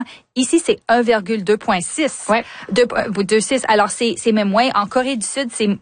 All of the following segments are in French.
Ici, c'est 1,2.6. Ouais. 2,6. Alors, c'est même moins. En Corée du Sud, c'est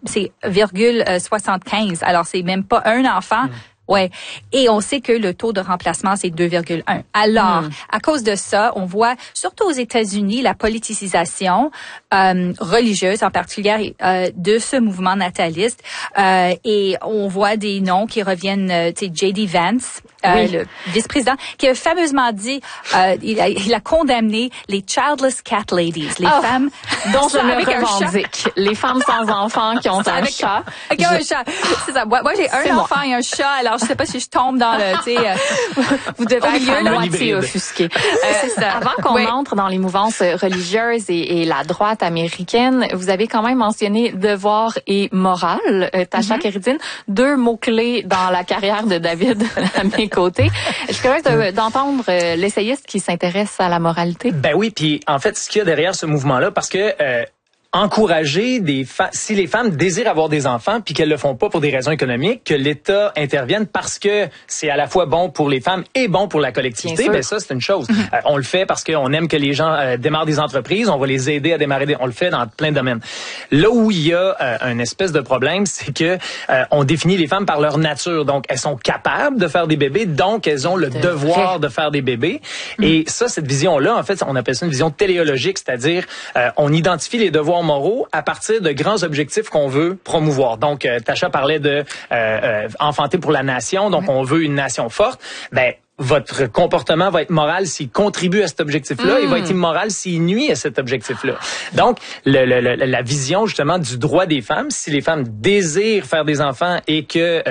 0,75. Alors, c'est même pas un enfant. Ouais. Et on sait que le taux de remplacement, c'est 2,1. Alors, à cause de ça, on voit, surtout aux États-Unis, la politisation religieuse, en particulier, de ce mouvement nataliste. Et on voit des noms qui reviennent, tu sais, J.D. Vance, le vice-président, qui a fameusement dit, il a condamné les childless cat ladies, les femmes dont je me revendique. Les femmes sans enfants qui ont un chat. Avec un chat. C'est ça. Moi, j'ai un enfant et un chat, alors je sais pas si je tombe dans le, tu sais, vous devez être à moitié offusqué. C'est ça. Avant qu'on entre dans les mouvances religieuses et la droite américaine, vous avez quand même mentionné devoir et morale, Tasha Keridine, deux mots-clés dans la carrière de David à mes côtés. Je suis curieuse d'entendre l'essayiste qui s'intéresse à la moralité. Ben oui, puis en fait, ce qu'il y a derrière ce mouvement-là, parce que encourager si les femmes désirent avoir des enfants puis qu'elles le font pas pour des raisons économiques, que l'État intervienne parce que c'est à la fois bon pour les femmes et bon pour la collectivité, ben ça c'est une chose. On le fait parce qu'on aime que les gens démarrent des entreprises, on va les aider à démarrer on le fait dans plein de domaines. Là où il y a un espèce de problème, c'est que on définit les femmes par leur nature. Donc elles sont capables de faire des bébés, donc elles ont le devoir de faire des bébés. Et ça, cette vision-là, en fait, on appelle ça une vision téléologique, c'est-à-dire on identifie les devoirs moraux à partir de grands objectifs qu'on veut promouvoir. Donc, Tasha parlait de enfanter pour la nation, donc on veut une nation forte. Ben, votre comportement va être moral s'il contribue à cet objectif-là et va être immoral s'il nuit à cet objectif-là. Donc, la vision justement du droit des femmes, si les femmes désirent faire des enfants et que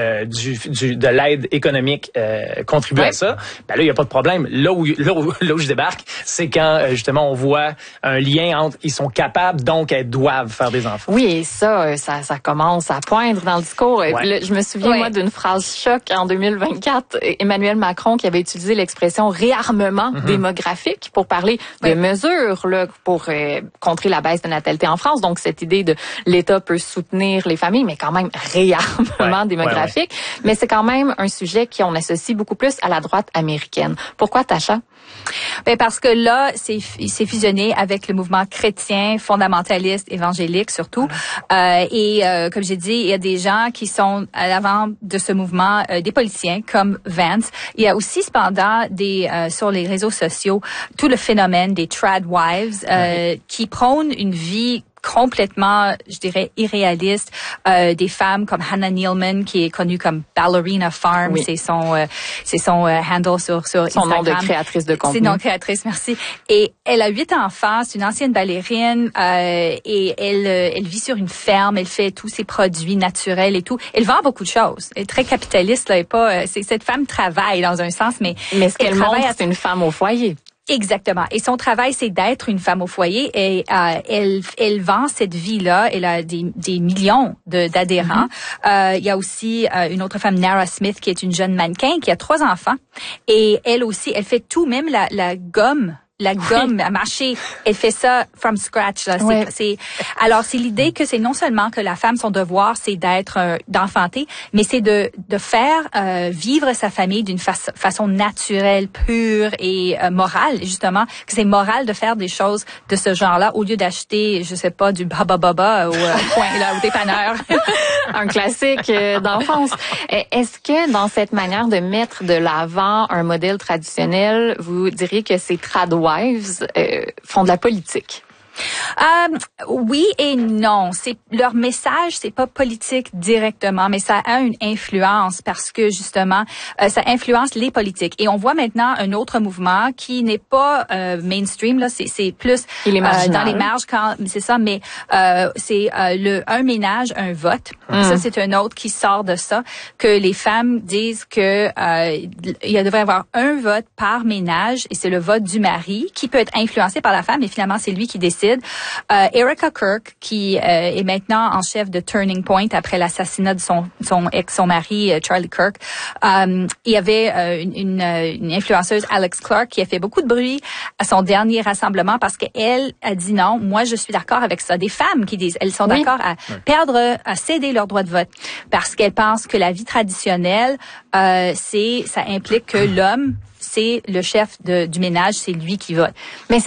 de l'aide économique contribue à ça, ben là il y a pas de problème. Là où je débarque, c'est quand justement on voit un lien entre ils sont capables donc elles doivent faire des enfants. Oui, et ça commence à poindre dans le discours. Là, je me souviens moi d'une phrase choc en 2024, Emmanuel Macron qui avait utilisé l'expression réarmement démographique pour parler de mesures là, pour contrer la baisse de natalité en France. Donc, cette idée de l'État peut soutenir les familles, mais quand même réarmement démographique. Mais c'est quand même un sujet qu'on associe beaucoup plus à la droite américaine. Pourquoi, Tasha? Ben parce que là, c'est fusionné avec le mouvement chrétien, fondamentaliste, évangélique surtout. Comme j'ai dit, il y a des gens qui sont à l'avant de ce mouvement, des politiciens comme Vance. Il y a aussi cependant sur les réseaux sociaux tout le phénomène des trad wives qui prônent une vie complètement, je dirais, irréaliste. Des femmes comme Hannah Nealman, qui est connue comme Ballerina Farm, c'est son handle sur Instagram. Son nom de créatrice de contenu. C'est nom de créatrice, merci. Et elle a 8 enfants, c'est une ancienne ballerine, et elle vit sur une ferme, elle fait tous ses produits naturels et tout. Elle vend beaucoup de choses. Elle est très capitaliste, là, et pas, cette femme travaille dans un sens, mais ce qu'elle montre, c'est une femme au foyer. Exactement. Et son travail, c'est d'être une femme au foyer. Et elle vend cette vie-là. Elle a des millions d'adhérents. Il y a aussi une autre femme, Nara Smith, qui est une jeune mannequin, qui a 3 enfants. Et elle aussi, elle fait tout, même la gomme. La gomme à mâcher, elle fait ça from scratch. Là. Alors, c'est l'idée que c'est non seulement que la femme, son devoir, c'est d'enfanter, mais c'est de faire vivre sa famille d'une façon naturelle, pure et morale, justement. Que c'est moral de faire des choses de ce genre-là au lieu d'acheter, je sais pas, du Baba Baba au dépanneur. Un classique d'enfance. Est-ce que dans cette manière de mettre de l'avant un modèle traditionnel, vous diriez que ces trad wives font de la politique? Oui et non. Leur message, c'est pas politique directement, mais ça a une influence parce que justement, ça influence les politiques. Et on voit maintenant un autre mouvement qui n'est pas mainstream là, c'est plus dans les marges c'est ça, mais c'est un ménage, un vote. Ça c'est un autre qui sort de ça, que les femmes disent que il devrait y avoir un vote par ménage et c'est le vote du mari qui peut être influencé par la femme, mais finalement c'est lui qui décide. Erica Kirk, qui est maintenant en chef de Turning Point après l'assassinat de son mari Charlie Kirk. Il y avait une influenceuse, Alex Clark, qui a fait beaucoup de bruit à son dernier rassemblement parce qu'elle a dit non, moi je suis d'accord avec ça. Des femmes qui disent, elles sont d'accord à céder leur droit de vote parce qu'elles pensent que la vie traditionnelle, ça implique que l'homme c'est le chef du ménage, c'est lui qui vote. Mais